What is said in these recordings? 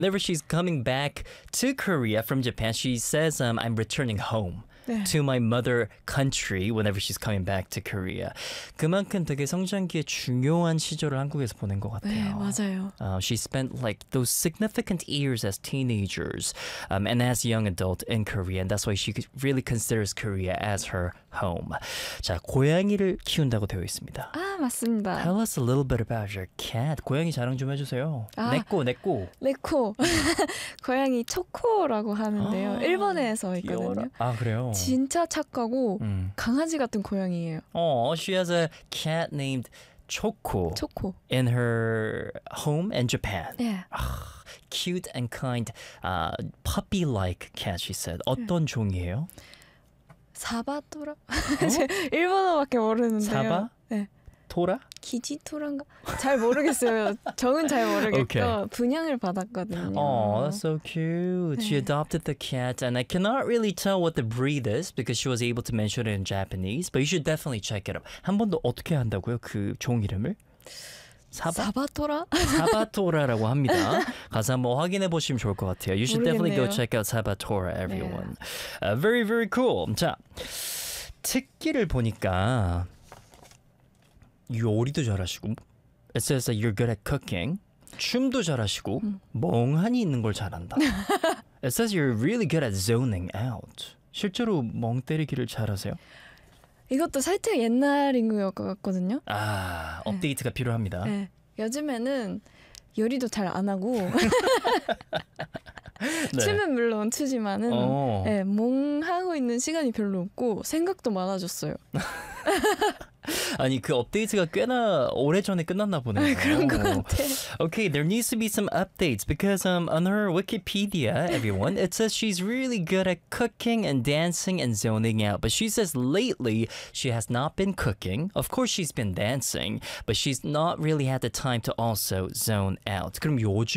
whenever she's coming back to Korea from Japan, she says, I'm returning home. 네. To my mother country whenever she's coming back to Korea. 그만큼 되게 성장기에 중요한 시절을 한국에서 보낸 것 같아요. 네, 맞아요. She spent like those significant years as teenagers and as a young adult in Korea. And that's why she really considers Korea as her home. 자, 고양이를 키운다고 되어 있습니다. 아, 맞습니다. Tell us a little bit about your cat. 고양이 자랑 좀 해주세요. 내꼬. 네코. 고양이 초코라고 하는데요. 일본에서 있거든요. 아, 그래요? 진짜 착하고 강아지 같은 고양이에요. Oh, she has a cat named Choco. 초코. In her home in Japan. 네. Cute and kind, puppy-like cat, she said. 어떤 종이에요? 사바토라? 일본어밖에 모르는데요. 사바? 네. 토라? 기지토란가? 잘 모르겠어요. 정은 잘 모르겠고 Okay. 분양을 받았거든요. Oh, that's so cute. She adopted the cat, and I cannot really tell what the breed is because she was able to mention it in Japanese, but you should definitely check it out. 한 번 더 어떻게 한다고요? 그 종 이름을? 사바토라? 사바토라라고 합니다. 가서 한번 확인해 보시면 좋을 것 같아요. You should definitely go 모르겠네요. check out Sabatora, everyone. Very, very cool. 자, 특기를 보니까 요리도 잘하시고 It says that you're good at cooking. 춤도 잘하시고 멍하니 있는 걸 잘한다. It says you're really good at zoning out. 실제로 멍 때리기를 잘하세요? 이것도 살짝 옛날인 것 같거든요. 아, 업데이트가 필요합니다. 네. 요즘에는 요리도 잘 안 하고 춤은 물론 추지만은 네, 멍하고 있는 시간이 별로 없고 생각도 많아졌어요. 아니 그 업데이트가 꽤나 오래전에 끝났나 보네요. 그런 것 같아. Okay, there needs to be some updates because on her Wikipedia, everyone, it says she's really good at cooking and dancing and zoning out. But she says lately she has not been cooking. Of course she's been dancing, but she's not really had the time to also zone out. 그럼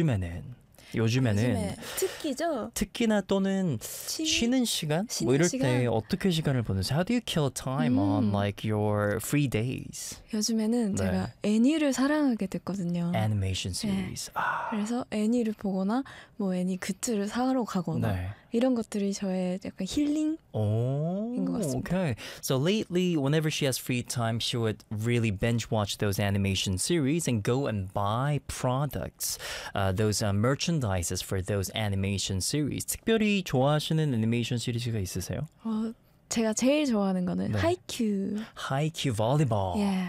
요즘에는 특기죠. 특기나 또는 쉬는 시간? 뭐 이럴 때 어떻게 시간을 보내세요? How do you kill time on like your free days? 요즘에는 제가 애니를 사랑하게 됐거든요. Animation series. 네. 그래서 애니를 보거나 뭐 애니 굿즈를 사러 가거나 이런 것들이 저의 약간 힐링인 것 같습니다. Okay. So lately, whenever she has free time, she would really binge watch those animation series and go and buy products, those merchandises for those animation series. 특별히 좋아하시는 애니메이션 시리즈가 있으세요? 제가 제일 좋아하는 거는 하이큐. 하이큐 볼리볼. 예.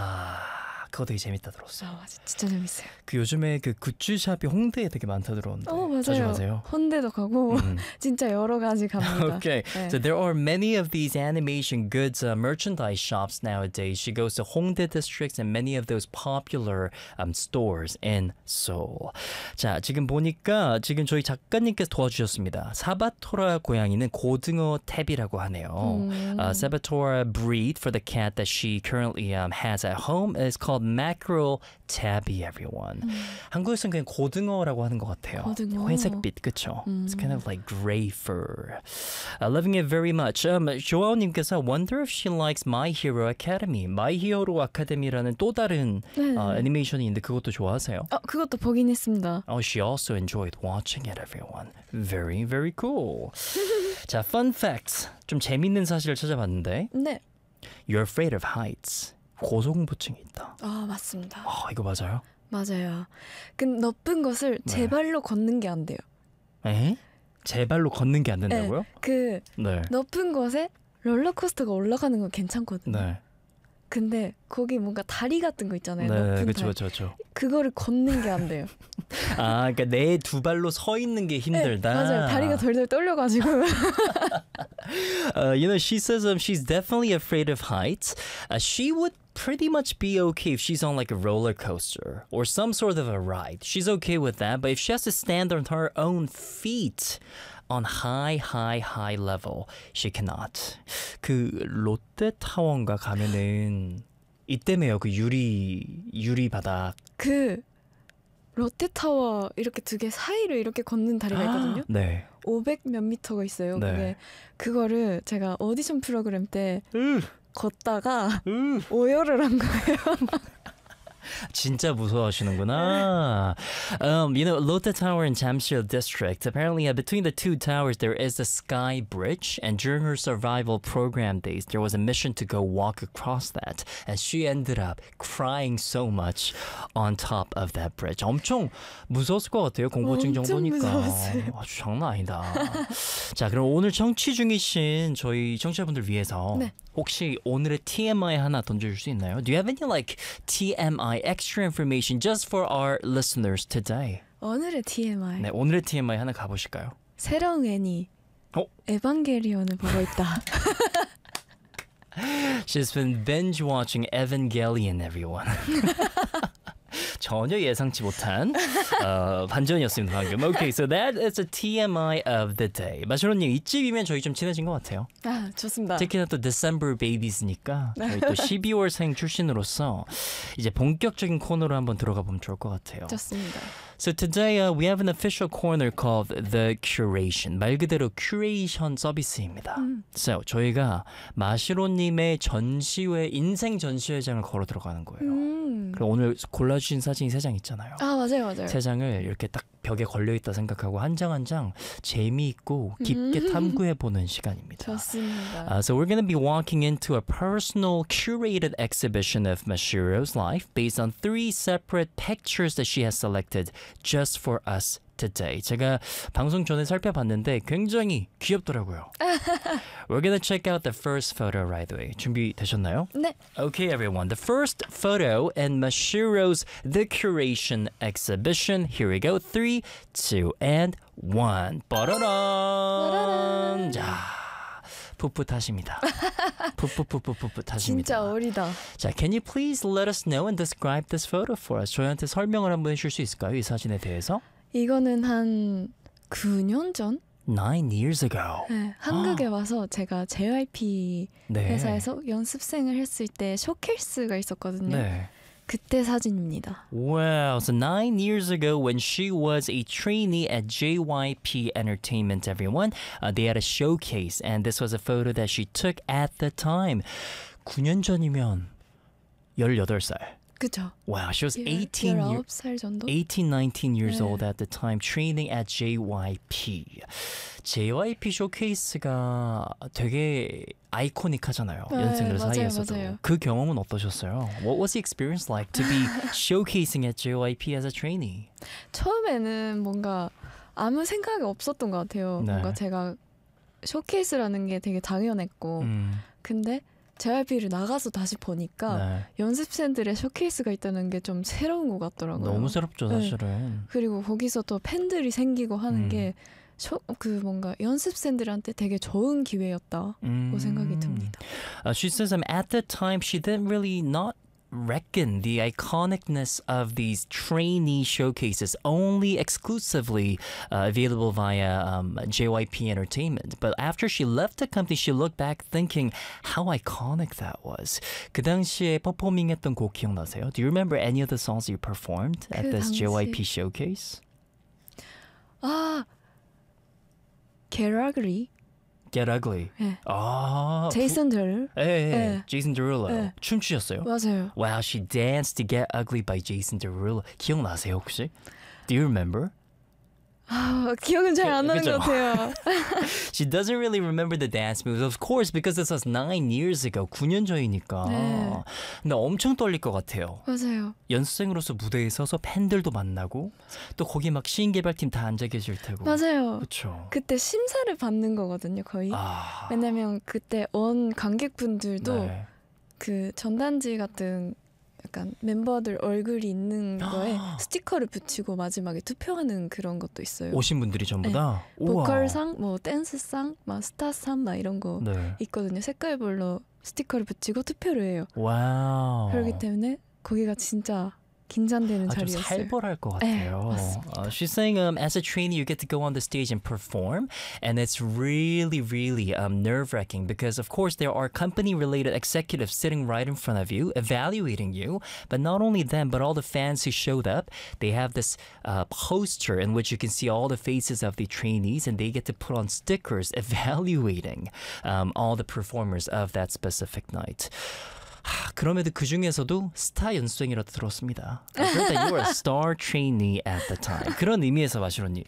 그거 되게 재밌다 들었어요. 맞아, 진짜 재밌어요. 그 요즘에 그 굿즈샵이 홍대에 되게 많다 들었는데 맞아요. 자주 가세요? 홍대도 가고 진짜 여러 가지 갑니다. Okay, so there are many of these animation goods merchandise shops nowadays. She goes to Hongdae districts and many of those popular stores in Seoul. 자, 지금 보니까 지금 저희 작가님께서 도와주셨습니다. 사바토라 고양이는 고등어 탭이라고 하네요. Sabatora breed for the cat that she currently has at home is called mackerel tabby, everyone. 한국에서는 그냥 고등어라고 하는 것 같아요. 고등어. 회색빛, 그쵸? It's kind of like gray fur. Loving it very much. 조아오님께서 wonder if she likes My Hero Academy. My Hero Academy라는 또 다른 애니메이션이 있는데 그것도 좋아하세요? 그것도 보긴 했습니다. She also enjoyed watching it, everyone. Very, very cool. 자, fun facts. 좀 재밌는 사실을 찾아봤는데 네. You're afraid of heights. 고소공포증이 있다. 맞습니다. 이거 맞아요? 맞아요. 근데 높은 것을 제 발로 걷는 게 안 돼요. 에? 제 발로 걷는 게 안 된다고요? 높은 곳에 롤러코스터가 올라가는 건 괜찮거든요. 네. 근데 거기 뭔가 다리 같은 거 있잖아요. 네, 높은 그렇죠. 그거를 걷는 게 안 돼요. 그러니까 내 두 발로 서 있는 게 힘들다. 네, 맞아요. 다리가 덜덜 떨려가지고. She says she's definitely afraid of heights. She would pretty much be okay if she's on like a roller coaster or some sort of a ride. She's okay with that. But if she has to stand on her own feet on high level, she cannot. 그 롯데타워인가 가면은 이때매요. 그 유리 바닥. 그 롯데타워 이렇게 두 개 사이를 이렇게 걷는 다리가 있거든요. 네. 500 몇 미터가 있어요. 네. 그거를 제가 오디션 프로그램 때 걷다가 오열을 한 거예요. 진짜 무서워하시는구나. You know, Lotte Tower in Jamsil district, apparently between the two towers there is a sky bridge, and during her survival program days there was a mission to go walk across that, and she ended up crying so much on top of that bridge. 엄청 무서웠을 것 같아요. 공포증 정도니까. 아주 장난 아니다. 자, 그럼 오늘 청취 중이신 저희 청취자분들 위해서 네. 혹시 오늘의 TMI 하나 던져줄 수 있나요? Do you have any like TMI extra information just for our listeners today? 오늘의 TMI. 네, 오늘의 TMI 하나 가보실까요? 새로운 애니 에반게리온을 보고 있다. She's been binge watching Evangelion, everyone. 전혀 예상치 못한 반전이었습니다 방금. Okay, so that is a TMI of the day. 마시로님 이쯤이면 저희 좀 친해진 것 같아요. 아, 좋습니다. 특히나 또 December babies니까 저희 또 12월생 출신으로서 이제 본격적인 코너로 한번 들어가 보면 좋을 것 같아요. 좋습니다. So today we have an official corner called The Curation. 말 그대로 큐레이션 서비스입니다. So 저희가 마시로님의 전시회, 인생 전시회장을 걸어 들어가는 거예요. 그리고 오늘 골라주신 사진이 3장 있잖아요. 아, 맞아요. 3장을 이렇게 딱 벽에 걸려있다 생각하고 한 장 한 장 재미있고 깊게 탐구해보는 시간입니다. 좋습니다. So we're going to be walking into a personal curated exhibition of Mashiro's life based on 3 separate pictures that she has selected just for us today. 제가 방송 전에 살펴봤는데 굉장히 귀엽더라고요. We're going to check out the first photo right away. 준비되셨나요? 네. Okay, everyone. The first photo in Mashiro's The Curation exhibition. Here we go. 3, 2, and 1. 빠라란. 자, 풋풋하십니다. 풋풋하십니다. 진짜 어리다. 자, can you please let us know and describe this photo for us? 저희한테 설명을 한번 해줄 수 있을까요? 이 사진에 대해서? 이거는 한 9년 전? 9 years ago. 네, 한국에 와서 제가 JYP 네. 회사에서 연습생을 했을 때 쇼케이스가 있었거든요. 네. 그때 사진입니다. Wow, so 9 years ago when she was a trainee at JYP Entertainment, everyone, they had a showcase and this was a photo that she took at the time. 9년 전이면 18살. 그죠? Wow, she was 19 정도? 19 years 네. old at the time, training at JYP. JYP 쇼케이스가 되게 아이코닉하잖아요. 네, 연습생들 맞아요, 사이에서도. 맞아요. 그 경험은 어떠셨어요? What was the experience like to be showcasing at JYP as a trainee? 처음에는 뭔가 아무 생각이 없었던 것 같아요. 네. 뭔가 제가 쇼케이스라는 게 되게 당연했고 근데 JYP를 나가서 다시 보니까 네. 연습생들의 쇼케이스가 있다는 게 좀 새로운 것 같더라고요. 너무 새롭죠, 사실은. 그리고 거기서 또 팬들이 생기고 하는 게 뭔가 연습생들한테 되게 좋은 기회였다고 생각이 듭니다. She says at the time she didn't really not reckon the iconicness of these trainee showcases only exclusively available via JYP Entertainment. But after she left the company, she looked back thinking how iconic that was. 그 당시에 퍼포밍했던 곡 기억나세요? Do you remember any of the songs you performed at this JYP showcase? 아, Get Ugly. Get Ugly. 네. 아, 제이슨 데룰. 네. Jason Derulo. 네. 춤추셨어요? 맞아요. Wow, she danced to Get Ugly by Jason Derulo. 기억나세요 혹시? Do you remember? 아, 기억은 잘 안 나는 것 같아요. She doesn't really remember the dance moves, of course, because this was 9 years ago. 9년 전이니까. 네. 근데 엄청 떨릴 것 같아요. 맞아요. 연습생으로서 무대에 서서 팬들도 만나고 또 거기 막 시인개발팀 다 앉아 계실 테고. 맞아요. 그렇죠. 그때 심사를 받는 거거든요, 거의. 아, 왜냐면 그때 온 관객분들도 네. 그 전단지 같은 약간 멤버들 얼굴이 있는 거에 스티커를 붙이고 마지막에 투표하는 그런 것도 있어요. 오신 분들이 전부 다? 우와. 보컬상, 뭐 댄스상, 막 스타상 막 이런 거 네. 있거든요. 색깔별로 스티커를 붙이고 투표를 해요. 와우. 그렇기 때문에 거기가 진짜 긴장되는 좀 자리였어요. 살벌할 것 같아요. She's saying as a trainee you get to go on the stage and perform, and it's really, really nerve-wracking because of course there are company-related executives sitting right in front of you, evaluating you. But not only them, but all the fans who showed up, they have this poster in which you can see all the faces of the trainees, and they get to put on stickers evaluating all the performers of that specific night. 그럼에도 그 중에서도 스타 연수생이라도 들었습니다. I heard that you were a star trainee at the time. 그런 의미에서 마시로님.